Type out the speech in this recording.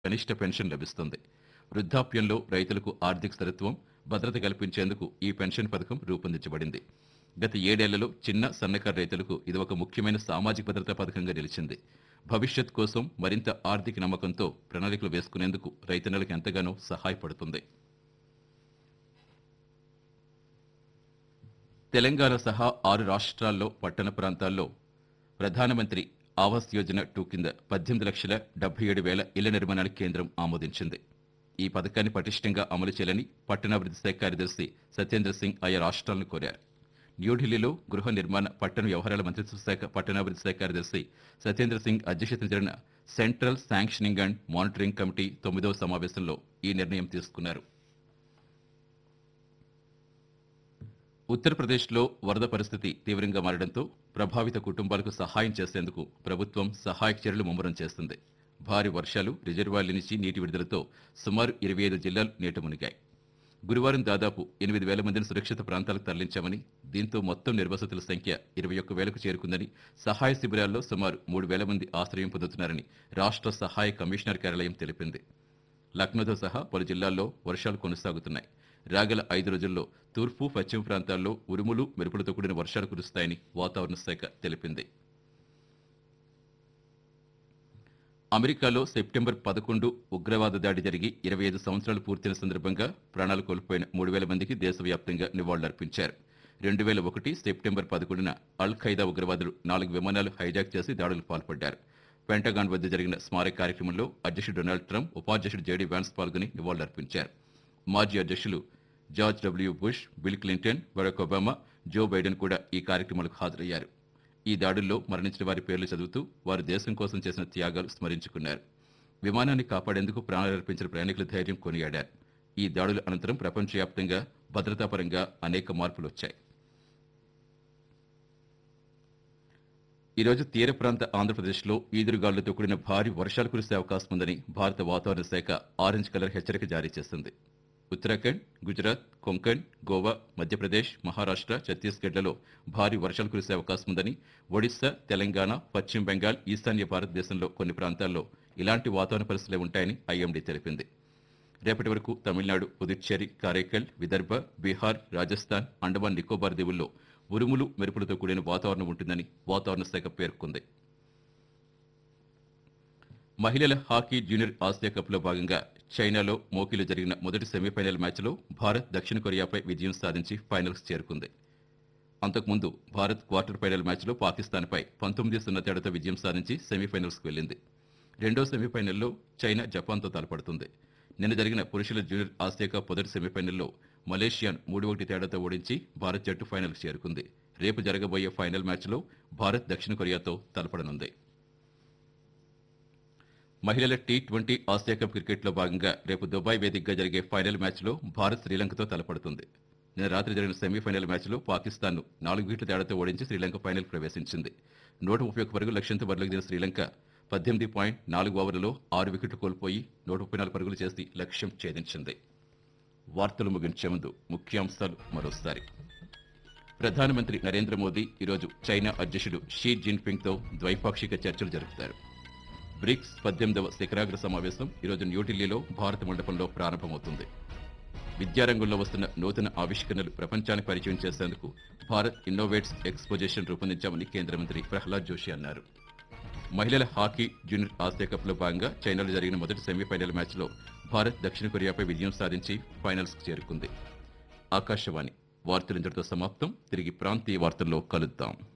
కనిష్ట పెన్షన్ లభిస్తుంది. వృద్ధాప్యంలో రైతులకు ఆర్థిక స్థిరత్వం, భద్రత కల్పించేందుకు ఈ పెన్షన్ పథకం రూపొందించబడింది. గత 7 ఏళ్లలో చిన్న, సన్నకారు రైతులకు ఇది ఒక ముఖ్యమైన సామాజిక భద్రతా పథకంగా నిలిచింది. భవిష్యత్ కోసం మరింత ఆర్థిక నమ్మకంతో ప్రణాళికలు వేసుకునేందుకు రైతన్నలకు ఎంతగానో సహాయపడుతుంది. తెలంగాణ సహా 6 రాష్ట్రాల్లో పట్టణ ప్రాంతాల్లో ప్రధానమంత్రి ఆవాస్ యోజన 2 కింద 18,77,000 ఇళ్ల నిర్మాణానికి కేంద్రం ఆమోదించింది. ఈ పథకాన్ని పటిష్టంగా అమలు చేయాలని పట్టణాభివృద్ధి శాఖ కార్యదర్శి సత్యేంద్ర సింగ్ ఆయా రాష్ట్రాలను కోరారు. న్యూఢిల్లీలో గృహ నిర్మాణ, పట్టణ వ్యవహారాల మంత్రిత్వ శాఖ పట్టణాభివృద్ధి శాఖ కార్యదర్శి సత్యేంద్ర సింగ్ అధ్యక్షతన జరిగిన central sanctioning and monitoring committee 9వ సమావేశంలో ఈ నిర్ణయం తీసుకున్నారు. ఉత్తరప్రదేశ్లో వరద పరిస్థితి తీవ్రంగా మారడంతో ప్రభావిత కుటుంబాలకు సహాయం చేసేందుకు ప్రభుత్వం సహాయక చర్యలు ముమ్మరం చేస్తుంది. భారీ వర్షాలు, రిజర్వాయర్ల నుంచి నీటి విడుదలతో సుమారు 25 జిల్లాలు నీట మునిగాయి. గురువారం దాదాపు 8,000 మందిని సురక్షిత ప్రాంతాలకు తరలించామని, దీంతో మొత్తం నిర్వసతుల సంఖ్య 21,000కు చేరుకుందని, సహాయ శిబిరాల్లో సుమారు 3,000 మంది ఆశ్రయం పొందుతున్నారని రాష్ట్ర సహాయ కమిషనర్ కార్యాలయం తెలిపింది. లక్నోతో సహా పలు జిల్లాల్లో వర్షాలు కొనసాగుతున్నాయి. రాగల 5 రోజుల్లో తూర్పు, పశ్చిమ ప్రాంతాల్లో ఉరుములు, మెరుపులతో కూడిన వర్షాలు కురుస్తాయని వాతావరణ శాఖ తెలిపింది. అమెరికాలో సెప్టెంబర్ 11 ఉగ్రవాద దాడి జరిగి 25 సంవత్సరాలు పూర్తయిన సందర్భంగా ప్రాణాలు కోల్పోయిన 3,000 మందికి దేశవ్యాప్తంగా నివాళులర్పించారు. 2001 సెప్టెంబర్ 11న అల్ ఖైదా ఉగ్రవాదులు 4 విమానాలు హైజాక్ చేసి దాడులకు పాల్పడ్డారు. పెంటగాన్ వద్ద జరిగిన స్మారక కార్యక్రమంలో అధ్యక్షుడు డొనాల్డ్ ట్రంప్, ఉపాధ్యక్షుడు జేడీ వ్యాన్స్ పాల్గొని నివాళులర్పించారు. మాజీ అధ్యక్షులు George W bush, bill Clinton, Barack Obama, Joe Biden కూడా ఈ కార్యక్రమాలకు హాజరయ్యారు. ఈ దాడుల్లో మరణించిన వారి పేర్లు చదువుతూ వారు దేశం కోసం చేసిన త్యాగాలు స్మరించుకున్నారు. విమానాన్ని కాపాడేందుకు ప్రాణాలర్పించిన ప్రయాణికుల ధైర్యం కొనియాడారు. ఈ దాడుల అనంతరం ప్రపంచవ్యాప్తంగా భద్రతాపరంగా అనేక మార్పులు వచ్చాయి. ఈరోజు తీర ప్రాంత ఆంధ్రప్రదేశ్లో ఈదురుగాలులతో కూడిన భారీ వర్షాలు కురిసే అవకాశం ఉందని భారత వాతావరణ శాఖ ఆరెంజ్ కలర్ హెచ్చరిక జారీ చేసింది. ఉత్తరాఖండ్, గుజరాత్, కొంకణ్, గోవా, మధ్యప్రదేశ్, మహారాష్ట్ర, ఛత్తీస్గఢ్లలో భారీ వర్షాలు కురిసే అవకాశం ఉందని, ఒడిశా, తెలంగాణ, పశ్చిమ బెంగాల్, ఈశాన్య భారతదేశంలో కొన్ని ప్రాంతాల్లో ఇలాంటి వాతావరణ పరిస్థితులే ఉంటాయని ఐఎండీ తెలిపింది. రేపటి వరకు తమిళనాడు, పుదుచ్చేరి, కారైకల్, విదర్భ, బీహార్, రాజస్థాన్, అండమాన్ నికోబార్ దీవుల్లో ఉరుములు, మెరుపులతో కూడిన వాతావరణం ఉంటుందని వాతావరణ శాఖ పేర్కొంది. మహిళల హాకీ జూనియర్ ఆసియా కప్లో భాగంగా చైనాలో మోకీలో జరిగిన మొదటి సెమీఫైనల్ మ్యాచ్లో భారత్ దక్షిణ కొరియాపై విజయం సాధించి ఫైనల్స్ చేరుకుంది. అంతకుముందు భారత్ క్వార్టర్ ఫైనల్ మ్యాచ్లో పాకిస్తాన్పై 19-0 తేడాతో విజయం సాధించి సెమీఫైనల్స్కు వెళ్లింది. రెండో సెమీఫైనల్లో చైనా జపాన్తో తలపడుతుంది. నిన్న జరిగిన పురుషుల జూనియర్ ఆసియా కప్ మొదటి సెమీఫైనల్లో మలేషియాను 3-1 తేడాతో ఓడించి భారత్ జట్టు ఫైనల్కు చేరుకుంది. రేపు జరగబోయే ఫైనల్ మ్యాచ్లో భారత్ దక్షిణ కొరియాతో తలపడనుంది. మహిళల టీ20 ఆసియా కప్ క్రికెట్లో భాగంగా రేపు దుబాయ్ వేదికగా జరిగే ఫైనల్ మ్యాచ్లో భారత్ శ్రీలంకతో తలపడుతుంది. నిన్న రాత్రి జరిగిన సెమీఫైనల్ మ్యాచ్లో పాకిస్తాన్ను 4 వికెట్ల తేడాతో ఓడించి శ్రీలంక ఫైనల్ ప్రవేశించింది. 131 పరుగుల లక్ష్యంతో బరిలోకి దిగిన శ్రీలంక 18.4 ఓవర్లలో 6 వికెట్లు కోల్పోయి 134 పరుగులు చేసి లక్ష్యం ఛేదించింది. వార్తలు ముగించే ముందు ముఖ్యాంశాలు మరోసారి. ప్రధానమంత్రి నరేంద్ర మోదీ ఈరోజు చైనా అధ్యక్షుడు షీ జిన్పింగ్తో ద్వైపాక్షిక చర్చలు జరుపుతారు. బ్రిక్స్ 18వ శిఖరాగ్ర సమావేశం ఈరోజు న్యూఢిల్లీలో భారత మండపంలో ప్రారంభమవుతుంది. విద్యారంగంలో వస్తున్న నూతన ఆవిష్కరణలు ప్రపంచానికి పరిచయం చేసేందుకు భారత్ ఇన్నోవేట్స్ ఎక్స్పోజిషన్ రూపొందించామని కేంద్ర మంత్రి ప్రహ్లాద్ జోషి అన్నారు. మహిళల హాకీ జూనియర్ ఆసియా కప్లో భాగంగా చైనాలో జరిగిన మొదటి సెమీఫైనల్ మ్యాచ్లో భారత్ దక్షిణ కొరియాపై విజయం సాధించి ఫైనల్స్కు చేరుకుంది. ఆకాశవాణి వార్తలు ఇంతటితో సమాప్తం. తిరిగి ప్రాంతీయ వార్తల్లో కలుద్దాం.